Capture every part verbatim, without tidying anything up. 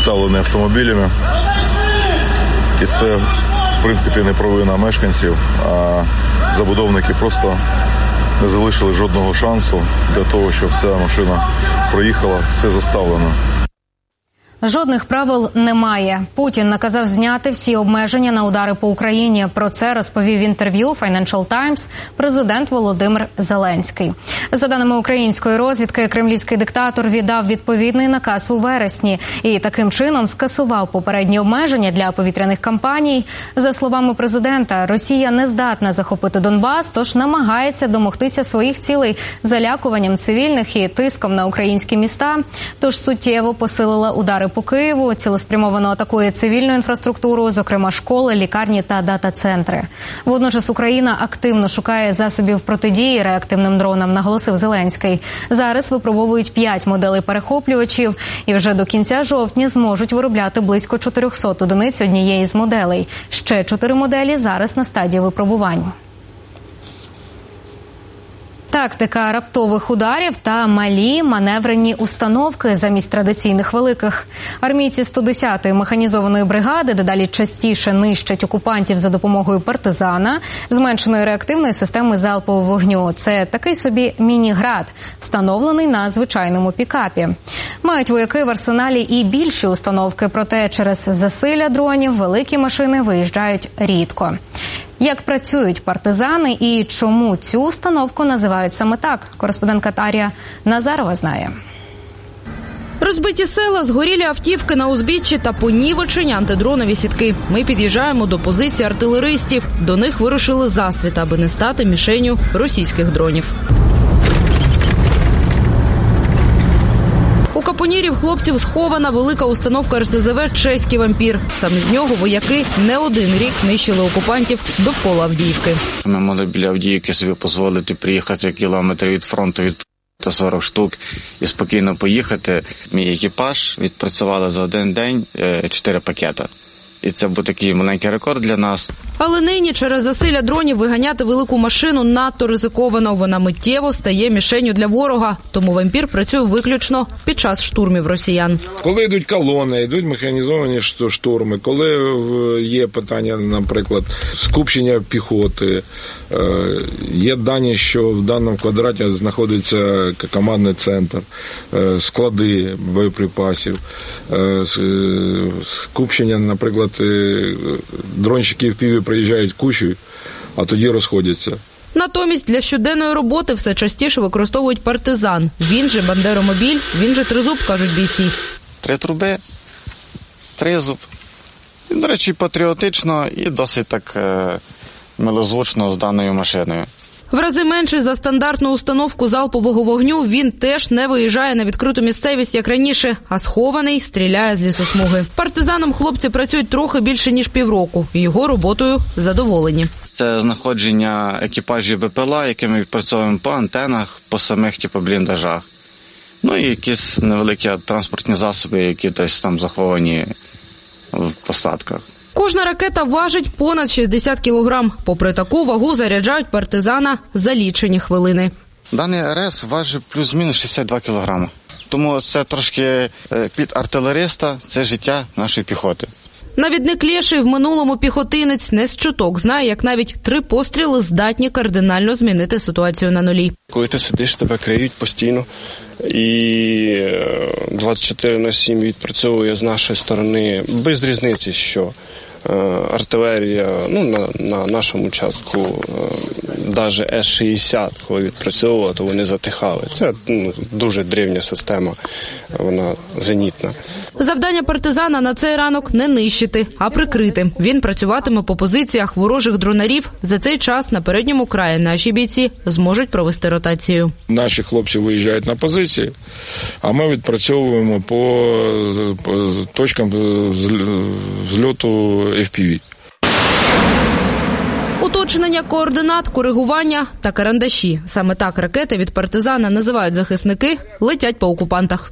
заставлені автомобілями. І це, в принципі, не провина мешканців, а забудовники просто не залишили жодного шансу для того, щоб ця машина проїхала, все заставлено. Жодних правил немає. Путін наказав зняти всі обмеження на удари по Україні. Про це розповів в інтерв'ю Financial Times президент Володимир Зеленський. За даними української розвідки, кремлівський диктатор віддав відповідний наказ у вересні і таким чином скасував попередні обмеження для повітряних кампаній. За словами президента, Росія не здатна захопити Донбас, тож намагається домогтися своїх цілей залякуванням цивільних і тиском на українські міста. Тож суттєво посилила удари по Києву, цілеспрямовано атакує цивільну інфраструктуру, зокрема школи, лікарні та дата-центри. Водночас Україна активно шукає засобів протидії реактивним дронам, наголосив Зеленський. Зараз випробовують п'ять моделей перехоплювачів і вже до кінця жовтня зможуть виробляти близько чотириста одиниць однієї з моделей. Ще чотири моделі зараз на стадії випробувань. Тактика раптових ударів та малі маневрені установки замість традиційних великих. Армійці сто десятої механізованої бригади дедалі частіше нищать окупантів за допомогою партизана, зменшеної реактивної системи залпового вогню. Це такий собі міні-град, встановлений на звичайному пікапі. Мають вояки в арсеналі і більші установки, проте через засилля дронів великі машини виїжджають рідко. Як працюють партизани і чому цю установку називають саме так? Кореспондентка Тарія Назарова знає. Розбиті села, згорілі автівки на узбіччі та понівечені антидронові сітки. Ми під'їжджаємо до позицій артилеристів. До них вирушили засвіта, аби не стати мішенью російських дронів. У капонірів хлопців схована велика установка ер ес зе ве «Чеський вампір». Саме з нього вояки не один рік нищили окупантів довкола Авдіївки. Ми могли біля Авдіївки собі дозволити приїхати кілометр від фронту, від сорок штук і спокійно поїхати. Мій екіпаж відпрацювали за один день чотири пакета. І це був такий маленький рекорд для нас. Але нині через засилля дронів виганяти велику машину надто ризиковано. Вона миттєво стає мішенню для ворога. Тому вампір працює виключно під час штурмів росіян. Коли йдуть колони, йдуть механізовані штурми, коли є питання, наприклад, скупчення піхоти, є дані, що в даному квадраті знаходиться командний центр, склади боєприпасів, скупчення, наприклад, дронщики в Піві приїжджають кучою, а тоді розходяться. Натомість для щоденної роботи все частіше використовують партизан. Він же бандеромобіль, він же тризуб, кажуть бійці. Три труби, тризуб. І, до речі, патріотично і досить так е, милозвучно з даною машиною. В рази менший за стандартну установку залпового вогню, він теж не виїжджає на відкриту місцевість, як раніше, а схований стріляє з лісосмуги. Партизаном хлопці працюють трохи більше, ніж півроку. Його роботою задоволені. Це знаходження екіпажів Б П Л А, які ми відпрацьовуємо по антенах, по самих типу, бліндажах. Ну і якісь невеликі транспортні засоби, які десь там заховані в посадках. Кожна ракета важить понад шістдесят кілограм. Попри таку вагу заряджають партизана за лічені хвилини. Даний ер ес важить плюс-мінус шістдесят два кілограми. Тому це трошки під артилериста, це життя нашої піхоти. Навідник Лєший в минулому піхотинець не з чуток знає, як навіть три постріли здатні кардинально змінити ситуацію на нулі. Коли ти сидиш, тебе криють постійно і двадцять чотири на сім відпрацьовує з нашої сторони без різниці, що артилерія, ну, на, на нашому участку, навіть С шістдесят, коли відпрацьовувала, то вони затихали. Це ну, дуже древня система, вона зенітна. Завдання партизана на цей ранок не нищити, а прикрити. Він працюватиме по позиціях ворожих дронарів. За цей час на передньому краї наші бійці зможуть провести ротацію. Наші хлопці виїжджають на позиції, а ми відпрацьовуємо по, по точкам зльоту еф пі ві. Уточнення координат, коригування та карандаші. Саме так ракети від партизана називають захисники, летять по окупантах.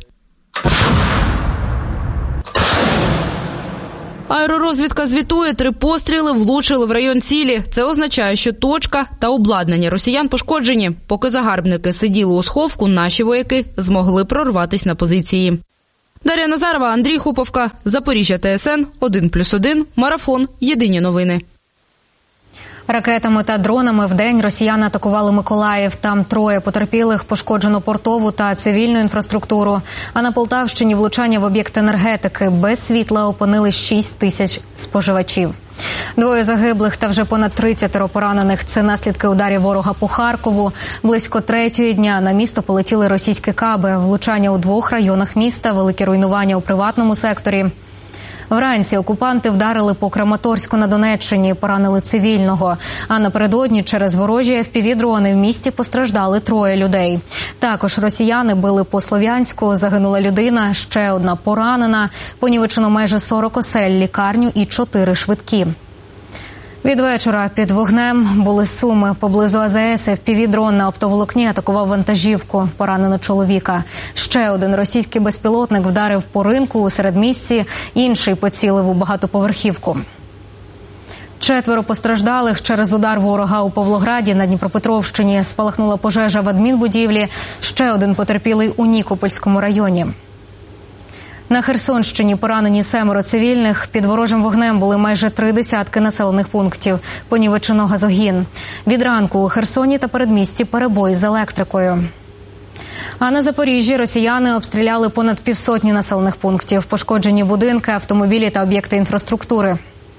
Аеророзвідка звітує, три постріли влучили в район цілі. Це означає, що точка та обладнання росіян пошкоджені. Поки загарбники сиділи у сховку, наші вояки змогли прорватися на позиції. Дар'я Назарова, Андрій Хуповка, Запоріжжя, ТСН, один плюс один, Марафон, Єдині новини. Ракетами та дронами вдень росіяни атакували Миколаїв. Там троє потерпілих, пошкоджено портову та цивільну інфраструктуру. А на Полтавщині влучання в об'єкт енергетики. Без світла опинили шість тисяч споживачів. Двоє загиблих та вже понад тридцять поранених. Це наслідки ударів ворога по Харкову. Близько третьої дня на місто полетіли російські каби. Влучання у двох районах міста, великі руйнування у приватному секторі. Вранці окупанти вдарили по Краматорську на Донеччині, поранили цивільного. А напередодні через ворожі еф пі ві-дрони в місті постраждали троє людей. Також росіяни били по Слов'янську, загинула людина, ще одна поранена. Понівечено майже сорок осель, лікарню і чотири швидкі. Від вечора під вогнем були Суми. Поблизу а зе ес еф пі ві-дрон на оптоволокні атакував вантажівку. Поранено чоловіка. Ще один російський безпілотник вдарив по ринку у середмісті, інший поцілив у багатоповерхівку. Четверо постраждалих через удар ворога у Павлограді на Дніпропетровщині. Спалахнула пожежа в адмінбудівлі. Ще один потерпілий у Нікопольському районі. На Херсонщині поранені семеро цивільних. Під ворожим вогнем були майже три десятки населених пунктів. Понівечено газогін. Від ранку у Херсоні та передмісті перебої з електрикою. А на Запоріжжі росіяни обстріляли понад півсотні населених пунктів. Пошкоджені будинки, автомобілі та об'єкти інфраструктури.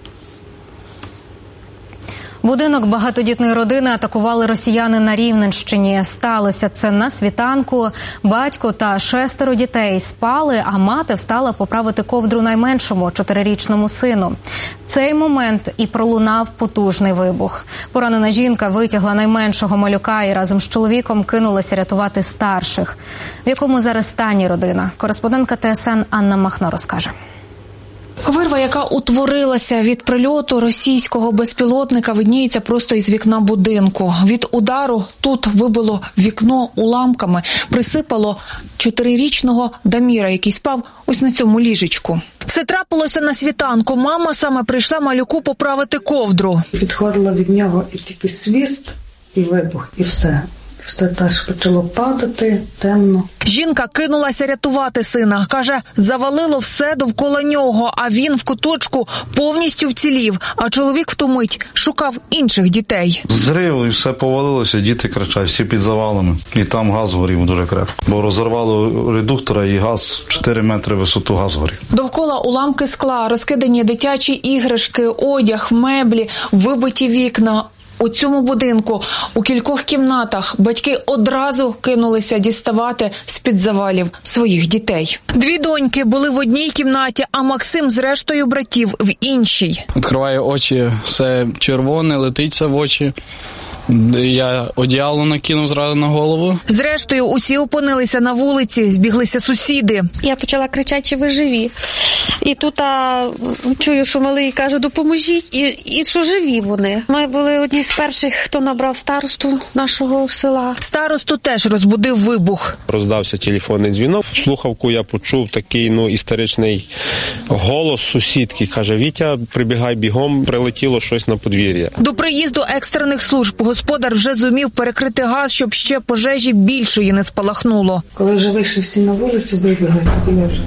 Будинок багатодітної родини атакували росіяни на Рівненщині. Сталося це на світанку. Батько та шестеро дітей спали, а мати встала поправити ковдру найменшому, чотирирічному сину. В цей момент і пролунав потужний вибух. Поранена жінка витягла найменшого малюка і разом з чоловіком кинулася рятувати старших. В якому зараз стані родина? Кореспондентка те ес ен Анна Махно розкаже. Вирва, яка утворилася від прильоту російського безпілотника, видніється просто із вікна будинку. Від удару тут вибило вікно уламками, присипало чотирирічного Даміра, який спав ось на цьому ліжечку. Все трапилося на світанку. Мама саме прийшла малюку поправити ковдру. Відходила від нього і тільки свіст, і вибух, і все. Все теж почало падати, темно. Жінка кинулася рятувати сина. Каже, завалило все довкола нього, а він в куточку повністю вцілів. А чоловік в ту мить шукав інших дітей. Зрив, і все повалилося, діти кричать, всі під завалами. І там газ горів дуже крепко. Бо розірвало редуктора і газ, чотири метри висоту газ горів. Довкола уламки скла, розкидані дитячі іграшки, одяг, меблі, вибиті вікна. У цьому будинку, у кількох кімнатах, батьки одразу кинулися діставати з-під завалів своїх дітей. Дві доньки були в одній кімнаті, а Максим з рештою братів в іншій. Відкриваю очі, все червоне, летиться в очі. Я одіяло накинув зразу на голову. Зрештою, усі опинилися на вулиці, збіглися сусіди. Я почала кричати, чи ви живі. І тут а, чую, що малий каже, допоможіть, і, і що живі вони. Ми були одні з перших, хто набрав старосту нашого села. Старосту теж розбудив вибух. Роздався телефонний дзвінок. Слухавку я почув такий, ну, істеричний голос сусідки. Каже, Вітя, прибігай бігом, прилетіло щось на подвір'я. До приїзду екстрених служб господар вже зумів перекрити газ, щоб ще пожежі більшої не спалахнуло. Коли вже вийшли всі на вулицю, вибігли, тоді я вже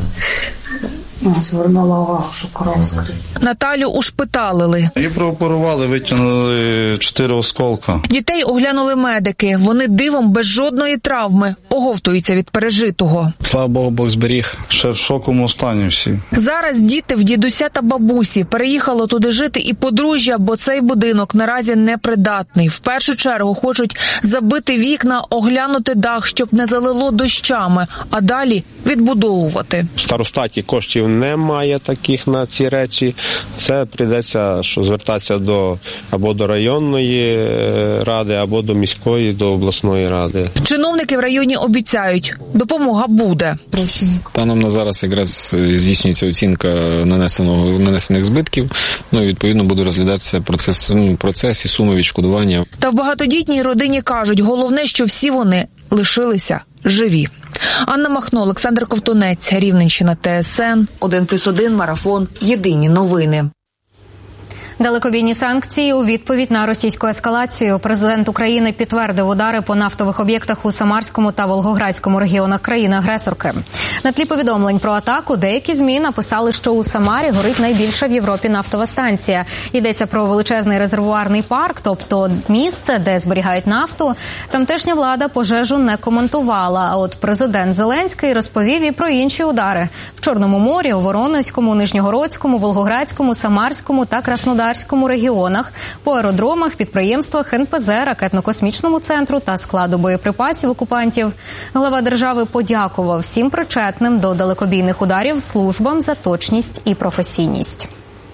ну, звернула увагу, що кров скрізь. Наталю ушпиталили. І прооперували, витягнули чотири осколка. Дітей оглянули медики. Вони дивом без жодної травми оговтуються від пережитого. Слава Богу, Бог зберіг. Ще в шоковому стані всі. Зараз діти в дідуся та бабусі. Переїхало туди жити і подружжя, бо цей будинок наразі непридатний. В першу чергу хочуть забити вікна, оглянути дах, щоб не залило дощами, а далі відбудовувати. В старостаті коштів немає таких на ці речі. Це прийдеться що звертатися до або до районної ради, або до міської, до обласної ради. Чиновники в районі обіцяють, допомога буде. Станом на зараз якраз здійснюється оцінка нанесеного нанесених збитків. Ну і відповідно буде розглядатися процес, ну, процес і суми відшкодування. Та в багатодітній родині кажуть, головне, що всі вони лишилися живі. Анна Махно, Олександр Ковтунець, Рівненщина, те ес ен, один плюс один, Марафон, Єдині новини. Далекобійні санкції у відповідь на російську ескалацію. Президент України підтвердив удари по нафтових об'єктах у Самарському та Волгоградському регіонах країни-агресорки. На тлі повідомлень про атаку деякі ЗМІ написали, що у Самарі горить найбільша в Європі нафтова станція. Йдеться про величезний резервуарний парк, тобто місце, де зберігають нафту. Тамтешня влада пожежу не коментувала, а от президент Зеленський розповів і про інші удари. В Чорному морі, у Воронезькому, Нижньогородському, Волгоградському, Самарському та Краснодарському регіонах, по аеродромах, підприємствах ен пе зе, ракетно-космічному центру та складу боєприпасів окупантів. Глава держави подякував всім причетним до далекобійних ударів службам за точність і професійність.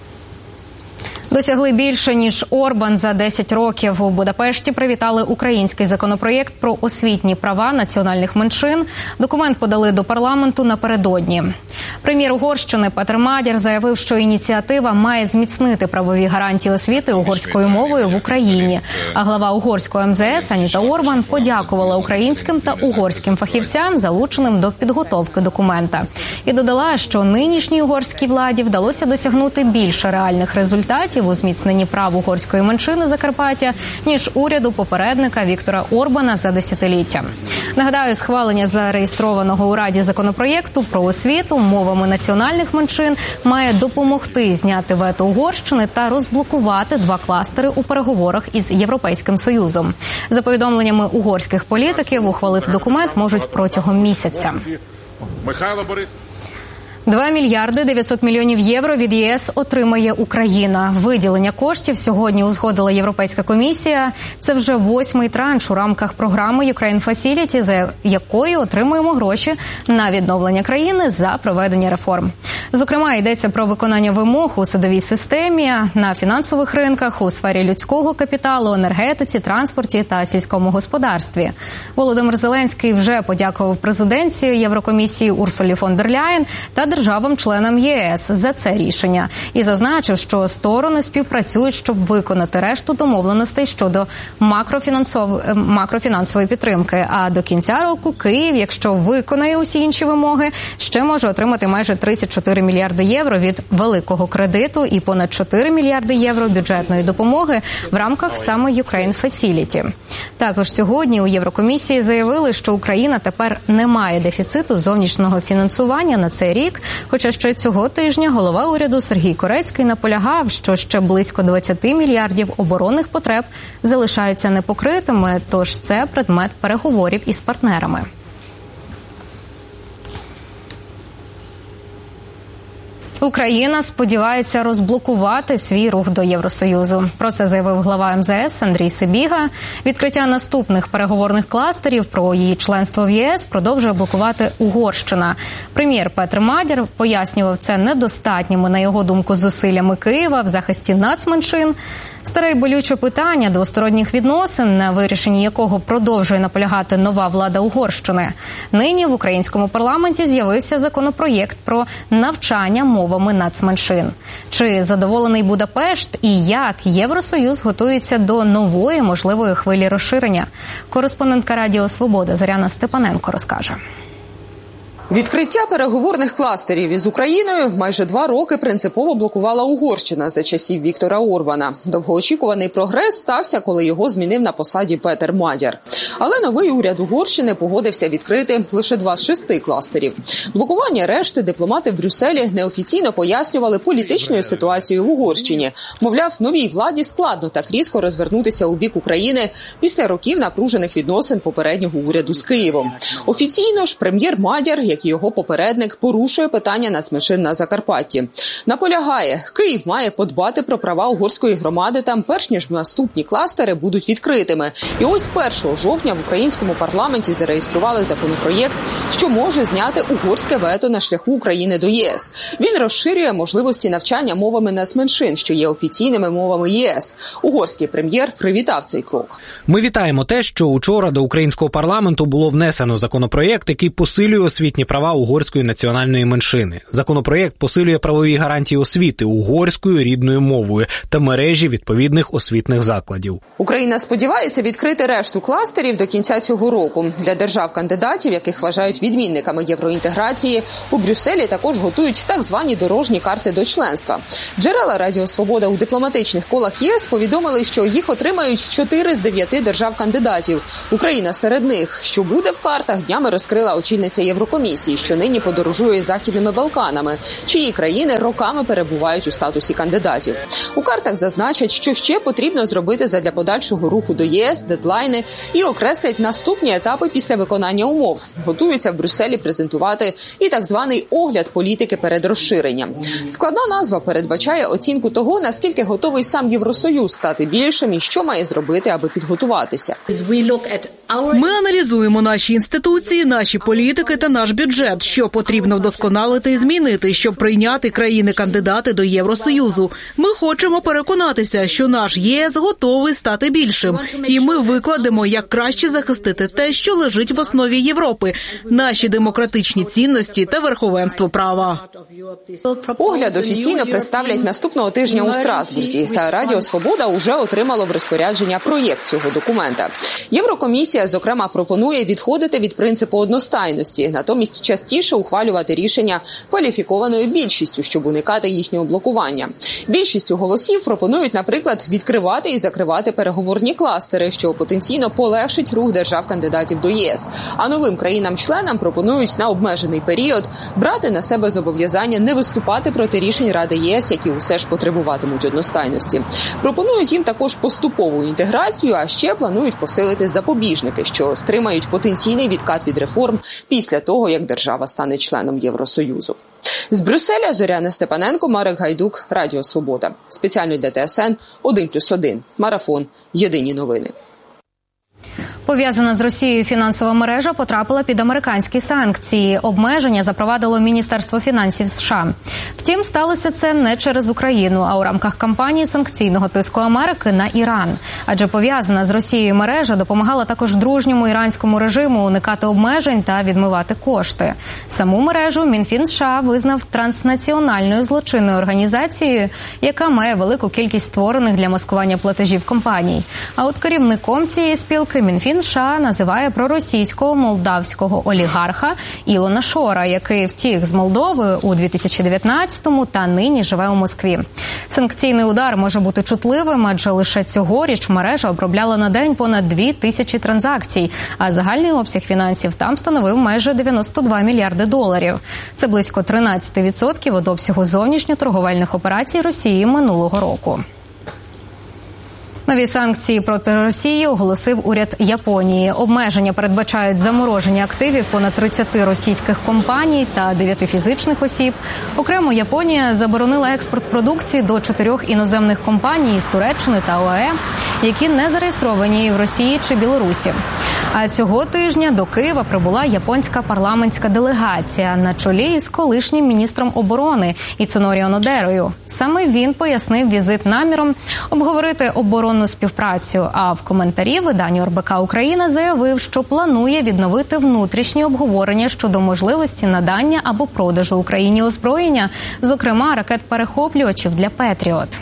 Досягли більше, ніж Орбан за десять років. У Будапешті привітали український законопроєкт про освітні права національних меншин. Документ подали до парламенту напередодні. Прем'єр Угорщини Петер Мадяр заявив, що ініціатива має зміцнити правові гарантії освіти угорською мовою в Україні. А глава угорського ем зе ес Аніта Орбан подякувала українським та угорським фахівцям, залученим до підготовки документа. І додала, що нинішній угорській владі вдалося досягнути більше реальних результатів у зміцненні прав угорської меншини Закарпаття, ніж уряду попередника Віктора Орбана за десятиліття. Нагадаю, схвалення зареєстрованого у Раді законопроєкту про освіту мовами національних меншин має допомогти зняти вето Угорщини та розблокувати два кластери у переговорах із Європейським Союзом. За повідомленнями угорських політиків, ухвалити документ можуть протягом місяця. Михайло Борис. два мільярди дев'ятсот мільйонів євро від є ес отримає Україна. Виділення коштів сьогодні узгодила Європейська комісія. Це вже восьмий транш у рамках програми Ukraine Facility, за якою отримуємо гроші на відновлення країни за проведення реформ. Зокрема, йдеться про виконання вимог у судовій системі, на фінансових ринках, у сфері людського капіталу, енергетиці, транспорті та сільському господарстві. Володимир Зеленський вже подякував президентці Єврокомісії Урсулі фон дер Ляєн та державам-членам є ес за це рішення. І зазначив, що сторони співпрацюють, щоб виконати решту домовленостей щодо макрофінансов... макрофінансової підтримки. А до кінця року Київ, якщо виконає усі інші вимоги, ще може отримати майже тридцять чотири мільярди євро від великого кредиту і понад чотири мільярди євро бюджетної допомоги в рамках саме Ukraine Facility. Також сьогодні у Єврокомісії заявили, що Україна тепер не має дефіциту зовнішнього фінансування на цей рік, хоча ще цього тижня голова уряду Сергій Корецький наполягав, що ще близько двадцять мільярдів оборонних потреб залишаються непокритими, тож це предмет переговорів із партнерами. Україна сподівається розблокувати свій рух до Євросоюзу. Про це заявив глава ем зе ес Андрій Сибіга. Відкриття наступних переговорних кластерів про її членство в є ес продовжує блокувати Угорщина. Прем'єр Петер Мадяр пояснював це недостатніми, на його думку, зусиллями Києва в захисті нацменшин. Старе й болюче питання двосторонніх відносин, на вирішенні якого продовжує наполягати нова влада Угорщини. Нині в українському парламенті з'явився законопроєкт про навчання мовами нацменшин. Чи задоволений Будапешт і як Євросоюз готується до нової можливої хвилі розширення? Кореспондентка Радіо Свобода Зоряна Степаненко розкаже. Відкриття переговорних кластерів із Україною майже два роки принципово блокувала Угорщина за часів Віктора Орбана. Довгоочікуваний прогрес стався, коли його змінив на посаді Петер Мадяр. Але новий уряд Угорщини погодився відкрити лише два з шести кластерів. Блокування решти дипломати в Брюсселі неофіційно пояснювали політичною ситуацією в Угорщині. Мовляв, новій владі складно так різко розвернутися у бік України після років напружених відносин попереднього уряду з Києвом. Офіційно ж прем'єр Мадяр, як і його попередник, порушує питання нацменшин на Закарпатті. Наполягає, Київ має подбати про права угорської громади там, перш ніж наступні кластери будуть відкритими. І ось першого жовтня в українському парламенті зареєстрували законопроєкт, що може зняти угорське вето на шляху України до є ес. Він розширює можливості навчання мовами нацменшин, що є офіційними мовами є ес. Угорський прем'єр привітав цей крок. Ми вітаємо те, що учора до українського парламенту було внесено законопроєкт, який посилює освітні освітні права угорської національної меншини. Законопроєкт посилює правові гарантії освіти угорською рідною мовою та мережі відповідних освітних закладів. Україна сподівається відкрити решту кластерів до кінця цього року. Для держав-кандидатів, яких вважають відмінниками євроінтеграції, у Брюсселі також готують так звані дорожні карти до членства. Джерела Радіо Свобода у дипломатичних колах ЄС повідомили, що їх отримають чотири з дев'яти держав-кандидатів. Україна серед них. Що буде в картах, днями розкрила очільниця Єврокомісії, що нині подорожує Західними Балканами, чиї країни роками перебувають у статусі кандидатів. У картах зазначать, що ще потрібно зробити задля подальшого руху до ЄС, дедлайни і окреслять наступні етапи після виконання умов. Готуються в Брюсселі презентувати і так званий огляд політики перед розширенням. Складна назва передбачає оцінку того, наскільки готовий сам Євросоюз стати більшим і що має зробити, аби підготуватися. Ми аналізуємо наші інституції, наші політики та наш бюджет, що потрібно вдосконалити і змінити, щоб прийняти країни-кандидати до Євросоюзу. Ми хочемо переконатися, що наш ЄС готовий стати більшим. І ми викладемо, як краще захистити те, що лежить в основі Європи – наші демократичні цінності та верховенство права. Огляд офіційно представлять наступного тижня у Страсбурзі, та Радіо Свобода уже отримало в розпорядження проєкт цього документа. Єврокомісія, зокрема, пропонує відходити від принципу одностайності, натомість частіше ухвалювати рішення кваліфікованою більшістю, щоб уникати їхнього блокування. Більшістю голосів пропонують, наприклад, відкривати і закривати переговорні кластери, що потенційно полегшить рух держав-кандидатів до ЄС. А новим країнам-членам пропонують на обмежений період брати на себе зобов'язання не виступати проти рішень Ради ЄС, які усе ж потребуватимуть одностайності. Пропонують їм також поступову інтеграцію, а ще планують посилити запобіжники, що стримають потенційний відкат від реформ після того, як держава стане членом Євросоюзу. З Брюсселя Зоряна Степаненко, Марек Гайдук, Радіо Свобода. Спеціально для ТСН один плюс один. Марафон. Єдині новини. Пов'язана з Росією фінансова мережа потрапила під американські санкції. Обмеження запровадило Міністерство фінансів США. Втім, сталося це не через Україну, а у рамках кампанії санкційного тиску Америки на Іран. Адже пов'язана з Росією мережа допомагала також дружньому іранському режиму уникати обмежень та відмивати кошти. Саму мережу Мінфін США визнав транснаціональною злочинною організацією, яка має велику кількість створених для маскування платежів компаній. А от керівником цієї спілки Мінфін США називає проросійського молдавського олігарха Ілона Шора, який втік з Молдови у дві тисячі дев'ятнадцятому та нині живе у Москві. Санкційний удар може бути чутливим, адже лише цьогоріч мережа обробляла на день понад дві тисячі транзакцій, а загальний обсяг фінансів там становив майже дев'яносто два мільярди доларів. Це близько тринадцять відсотків від обсягу зовнішньоторговельних операцій Росії минулого року. Нові санкції проти Росії оголосив уряд Японії. Обмеження передбачають замороження активів понад тридцяти російських компаній та дев'яти фізичних осіб. Окремо Японія заборонила експорт продукції до чотирьох іноземних компаній з Туреччини та ОАЕ, які не зареєстровані в Росії чи Білорусі. А цього тижня до Києва прибула японська парламентська делегація на чолі із колишнім міністром оборони Іцунорі Онодерою. Саме він пояснив візит наміром обговорити оборонну співпрацю, а в коментарі виданню РБК «Україна» заявив, що планує відновити внутрішні обговорення щодо можливості надання або продажу Україні озброєння, зокрема ракет-перехоплювачів для «Петріот».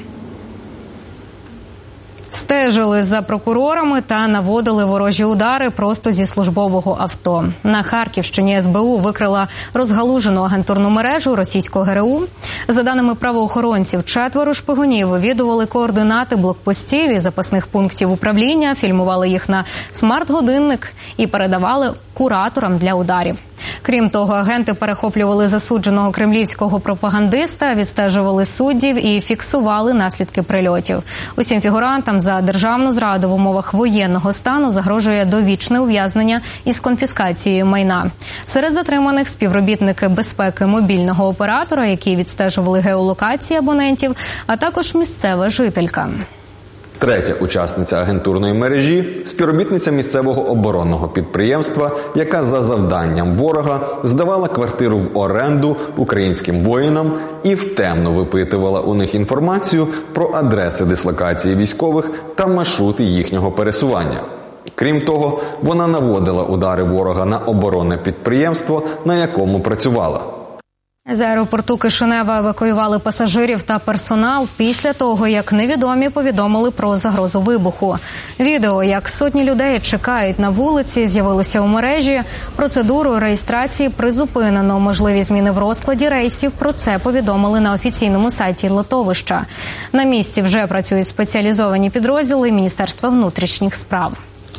Стежили за прокурорами та наводили ворожі удари просто зі службового авто. На Харківщині ес бе у викрила розгалужену агентурну мережу російського ге ер у. За даними правоохоронців, четверо шпигунів вивідували координати блокпостів і запасних пунктів управління, фільмували їх на смарт-годинник і передавали кураторам для ударів. Крім того, агенти перехоплювали засудженого кремлівського пропагандиста, відстежували суддів і фіксували наслідки прильотів. Усім фігурантам за державну зраду в умовах воєнного стану загрожує довічне ув'язнення із конфіскацією майна. Серед затриманих співробітники безпеки мобільного оператора, які відстежували геолокації абонентів, а також місцева жителька. Третя учасниця агентурної мережі – співробітниця місцевого оборонного підприємства, яка за завданням ворога здавала квартиру в оренду українським воїнам і втемно випитувала у них інформацію про адреси дислокації військових та маршрути їхнього пересування. Крім того, вона наводила удари ворога на оборонне підприємство, на якому працювала. З аеропорту Кишинева евакуювали пасажирів та персонал після того, як невідомі повідомили про загрозу вибуху. Відео, як сотні людей чекають на вулиці, з'явилося у мережі. Процедуру реєстрації призупинено. Можливі зміни в розкладі рейсів. Про це повідомили на офіційному сайті литовища. На місці вже працюють спеціалізовані підрозділи Міністерства внутрішніх справ.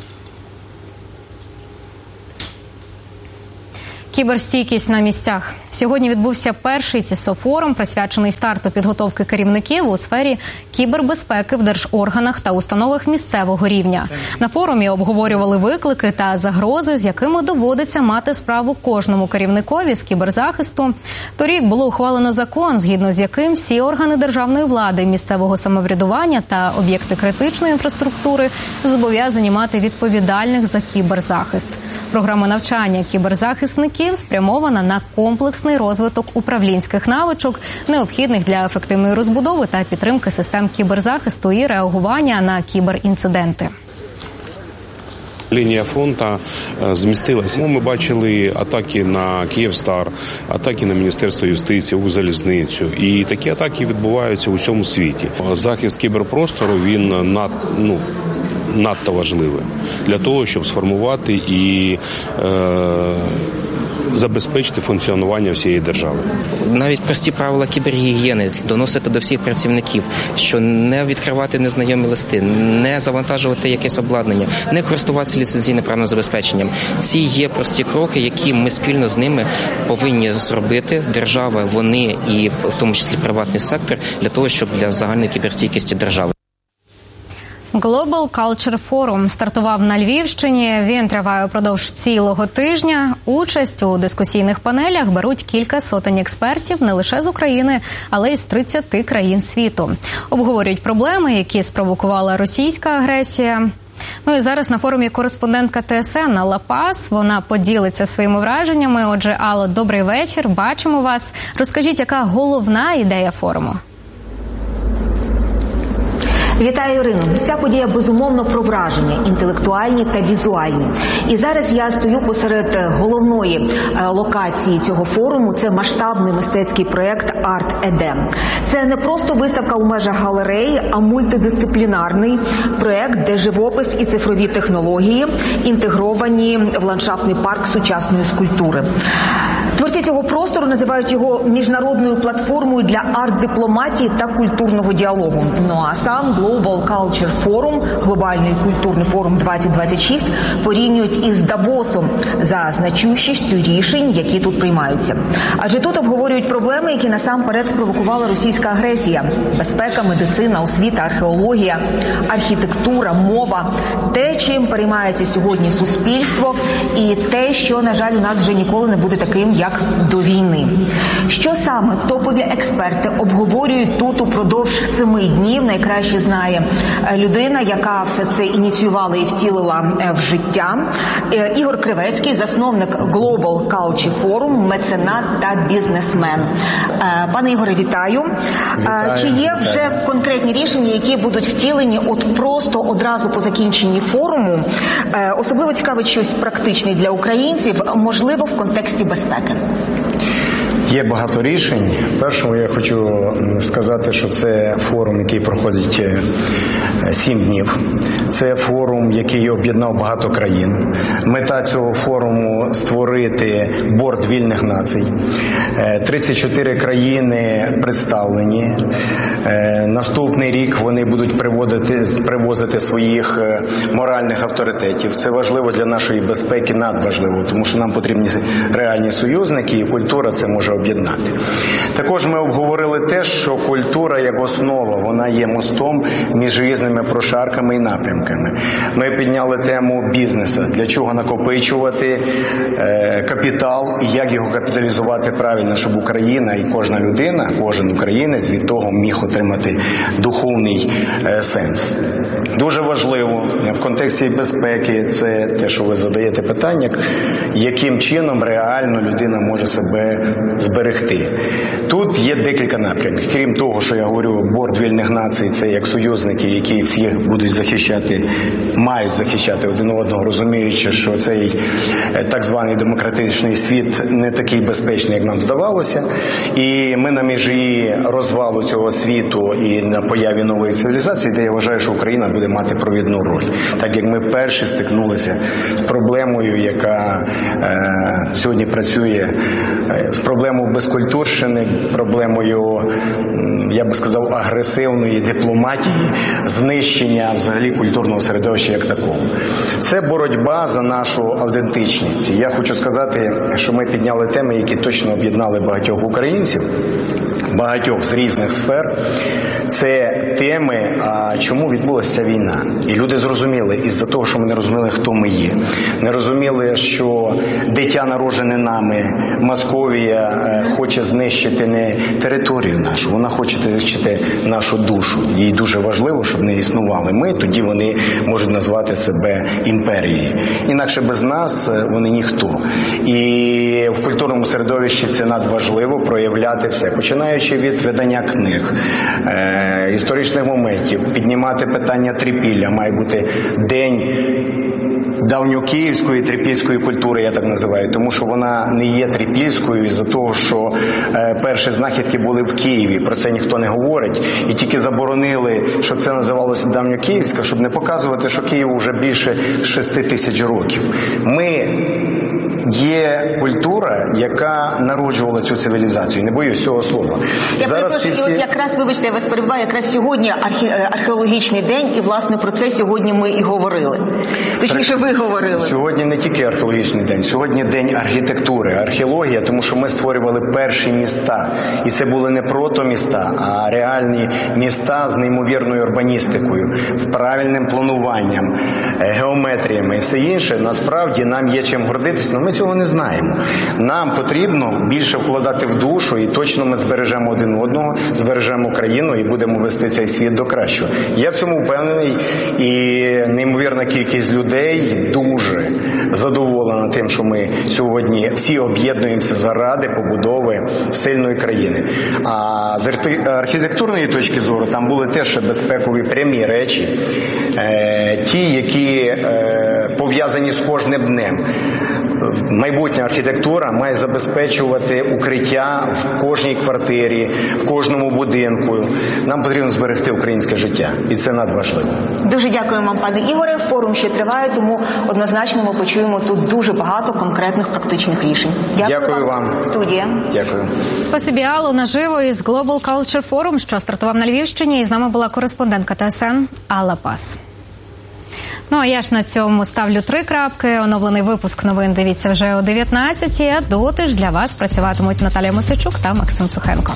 Кіберстійкість на місцях. Сьогодні відбувся перший ЦІСО-форум, присвячений старту підготовки керівників у сфері кібербезпеки в держорганах та установах місцевого рівня. На форумі обговорювали виклики та загрози, з якими доводиться мати справу кожному керівникові з кіберзахисту. Торік було ухвалено закон, згідно з яким всі органи державної влади, місцевого самоврядування та об'єкти критичної інфраструктури зобов'язані мати відповідальних за кіберзахист. Програма навчання кіберзахисників спрямована на комплексний розвиток управлінських навичок, необхідних для ефективної розбудови та підтримки систем кіберзахисту і реагування на кіберінциденти. Лінія фронту змістилася. Ми бачили атаки на Київстар, атаки на Міністерство юстиції, Укрзалізницю. І такі атаки відбуваються у всьому світі. Захист кіберпростору, він над, ну, надто важливий для того, щоб сформувати і е, забезпечити функціонування всієї держави. Навіть прості правила кібергігієни доносити до всіх працівників, що не відкривати незнайомі листи, не завантажувати якесь обладнання, не користуватися ліцензійним правним забезпеченням. Ці є прості кроки, які ми спільно з ними повинні зробити. Держава, вони і в тому числі приватний сектор, для того, щоб для загальної кіберстійкості держави. Global Culture Forum стартував на Львівщині. Він триває упродовж цілого тижня. Участь у дискусійних панелях беруть кілька сотень експертів не лише з України, але й з тридцяти країн світу. Обговорюють проблеми, які спровокувала російська агресія. Ну і зараз на форумі кореспондентка ТСН Алла Пас. Вона поділиться своїми враженнями. Отже, Алло, добрий вечір, бачимо вас. Розкажіть, яка головна ідея форуму? Вітаю, Ірино. Ця подія безумовно про враження, інтелектуальні та візуальні. І зараз я стою посеред головної локації цього форуму. Це масштабний мистецький проєкт «Арт Едем». Це не просто виставка у межах галереї, а мультидисциплінарний проєкт, де живопис і цифрові технології інтегровані в ландшафтний парк сучасної скульптури. Творці цього простору називають його міжнародною платформою для арт-дипломатії та культурного діалогу. Ну а сам Global Culture Forum, глобальний культурний форум двадцять двадцять шість, порівнюють із Давосом за значущістю рішень, які тут приймаються. Адже тут обговорюють проблеми, які насамперед спровокувала російська агресія. Безпека, медицина, освіта, археологія, архітектура, мова. Те, чим переймається сьогодні суспільство, і те, що, на жаль, у нас вже ніколи не буде таким, як до війни. Що саме топові експерти обговорюють тут упродовж семи днів, найкраще знає людина, яка все це ініціювала і втілила в життя. Ігор Кривецький, засновник Global Culture Forum, меценат та бізнесмен. Пане Ігоре, вітаю. вітаю. Чи є вже конкретні рішення, які будуть втілені от просто одразу по закінченні форуму? Особливо цікавить щось практичне для українців, можливо, в контексті безпеки. Є багато рішень. Першому я хочу сказати, що це форум, який проходить сім днів. Це форум, який об'єднав багато країн. Мета цього форуму – створити борд вільних націй. тридцять чотири країни представлені. Наступний рік вони будуть приводити, привозити своїх моральних авторитетів. Це важливо для нашої безпеки, надважливо, тому що нам потрібні реальні союзники, і культура це може об'єднати. Також ми обговорили те, що культура як основа, вона є мостом між різними прошарками і напрямками. Ми підняли тему бізнесу, для чого накопичувати е, капітал і як його капіталізувати правильно, щоб Україна і кожна людина, кожен українець від того міг отримати духовний е, сенс. Дуже важливо в контексті безпеки це те, що ви задаєте питання, яким чином реально людина може себе зберегти. Тут є декілька напрямків. Крім того, що я говорю, борд вільних націй – це як союзники, які всі будуть захищати політики мають захищати один одного, розуміючи, що цей так званий демократичний світ не такий безпечний, як нам здавалося. І ми на межі розвалу цього світу і на появі нової цивілізації, де я вважаю, що Україна буде мати провідну роль. Так як ми перші стикнулися з проблемою, яка е, сьогодні працює, е, з проблемою безкультурщини, проблемою, я би сказав, агресивної дипломатії, знищення взагалі культурного середовища як такого. Це боротьба за нашу автентичність. Я хочу сказати, що ми підняли теми, які точно об'єднали багатьох українців, багатьох з різних сфер. Це теми, а чому відбулася війна. І люди зрозуміли, із-за того, що ми не розуміли, хто ми є. Не розуміли, що дитя, народжене нами, Московія хоче знищити не територію нашу, вона хоче знищити нашу душу. Їй дуже важливо, щоб не існували ми, тоді вони можуть назвати себе імперією. Інакше без нас вони ніхто. І в культурному середовищі це надважливо проявляти все, починаючи від видання книг, е, історичних моментів, піднімати питання трипілля. Має бути день давньокиївської трипільської культури, я так називаю, тому що вона не є трипільською із-за того, що е, перші знахідки були в Києві, про це ніхто не говорить, і тільки заборонили, щоб це називалося давньокиївська, щоб не показувати, що Києву вже більше шести тисяч років. Ми є культура, яка народжувала цю цивілізацію. Не боюсь цього слова. Я зараз ці всі... от якраз, вибачте, я вас перебиваю, якраз сьогодні архе... археологічний день, і, власне, про це сьогодні ми і говорили. Точніше, ви говорили. Сьогодні не тільки археологічний день, сьогодні день архітектури, археологія, тому що ми створювали перші міста. І це були не протоміста, а реальні міста з неймовірною урбаністикою, правильним плануванням, геометріями і все інше. Насправді нам є чим гордитися, але ми цього не знаємо. Нам потрібно більше вкладати в душу, і точно ми збережемо один одного, збережемо країну і будемо вести цей світ до кращого. Я в цьому впевнений, і неймовірна кількість людей дуже задоволена тим, що ми сьогодні всі об'єднуємося заради побудови сильної країни. А з архітектурної точки зору там були теж безпекові прямі речі, е, ті, які е, пов'язані з кожним днем. Майбутня архітектура має забезпечувати укриття в кожній квартирі, в кожному будинку. Нам потрібно зберегти українське життя, і це надважливо. Дуже дякую вам, пане Ігоре. Форум ще триває, тому однозначно ми почуємо тут дуже багато конкретних практичних рішень. Дякую, дякую вам. вам. Студія. Дякую. Спасибі, Алло, наживо із Global Culture Forum, що стартував на Львівщині. І з нами була кореспондентка ТСН Алла Пас. Ну, а я ж на цьому ставлю три крапки. Оновлений випуск новин дивіться вже о дев'ятнадцятій. А доти ж для вас працюватимуть Наталія Мосичук та Максим Сухенко.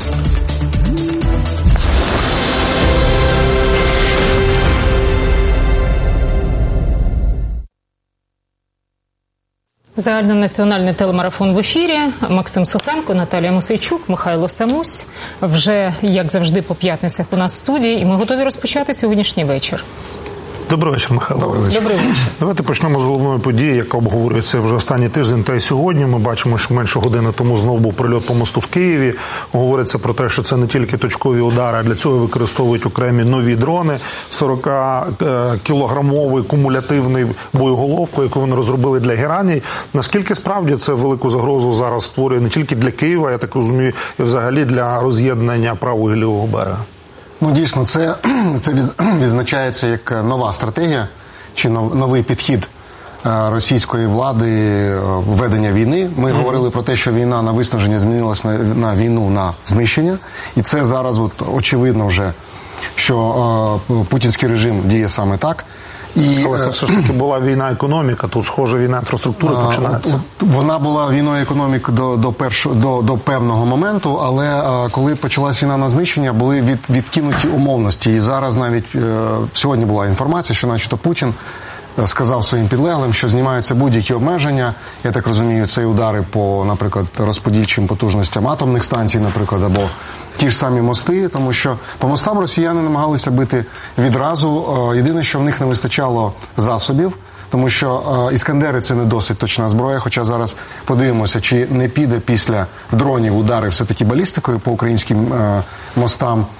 Загальнонаціональний телемарафон в ефірі. Максим Сухенко, Наталія Мосичук, Михайло Самусь. Вже, як завжди, по п'ятницях у нас в студії. І ми готові розпочати сьогоднішній вечір. Добрий вечір, Михайло. Добрий вечір. Добрий вечір. Давайте почнемо з головної події, яка обговорюється вже останній тиждень та й сьогодні. Ми бачимо, що менше години тому знову був прильот по мосту в Києві. Говориться про те, що це не тільки точкові удари, а для цього використовують окремі нові дрони. сорокакілограмовий кумулятивний боєголовку, яку вони розробили для Гераній. Наскільки справді це велику загрозу зараз створює не тільки для Києва, я так розумію, і взагалі для роз'єднання правого і лівого берега? Ну, дійсно, це, це відзначається як нова стратегія чи новий підхід російської влади ведення війни. Ми mm-hmm. говорили про те, що війна на виснаження змінилася на, на війну на знищення. І це зараз от, очевидно вже, що е, путінський режим діє саме так. І, Але це все ж таки була війна-економіка, тут, схоже, війна інфраструктури починається. Вона була війною економіки до, до, перш, до, до певного моменту, але а, коли почалась війна на знищення, були від, відкинуті умовності. І зараз навіть е, сьогодні була інформація, що начебто Путін сказав своїм підлеглим, що знімаються будь-які обмеження. Я так розумію, це і удари по, наприклад, розподільчим потужностям атомних станцій, наприклад, або ті ж самі мости, тому що по мостам росіяни намагалися бити відразу. Єдине, що в них не вистачало засобів, тому що «Іскандери» – це не досить точна зброя, хоча зараз подивимося, чи не піде після дронів удари все-таки балістикою по українським мостам.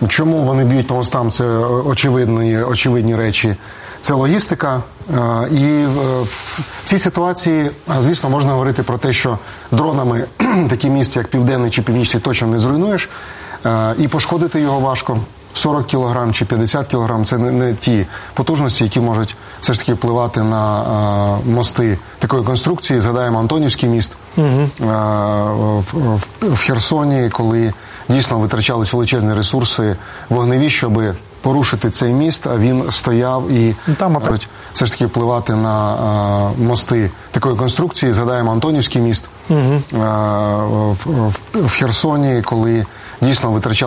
Чому вони б'ють по мостам? Це очевидні, очевидні речі. Це логістика. І в цій ситуації, звісно, можна говорити про те, що дронами такі міста, як Південний чи Північний, точно не зруйнуєш. І пошкодити його важко. сорок кілограм чи п'ятдесят кілограм – це не, не ті потужності, які можуть все ж таки впливати на а, мости такої конструкції. Згадаємо Антонівський міст угу. а, в, в, в Херсоні, коли дійсно витрачалися величезні ресурси вогневі, щоб порушити цей міст, а він стояв і там можуть все ж таки впливати на а, мости такої конструкції. Згадаємо Антонівський міст угу. а, в, в, в Херсоні, коли дійсно витрачалися